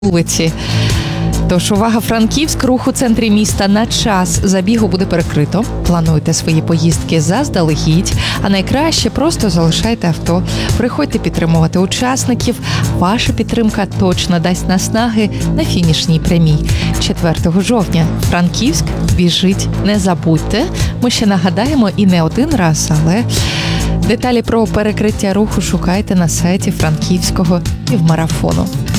вулиці. Тож, увага, Франківськ, рух у центрі міста на час забігу буде перекрито. Плануйте свої поїздки заздалегідь, а найкраще просто залишайте авто. Приходьте підтримувати учасників. Ваша підтримка точно дасть наснаги на фінішній прямій. 4 жовтня. Франківськ, біжить, не забудьте. Ми ще нагадаємо і не один раз, але деталі про перекриття руху шукайте на сайті Франківського півмарафону.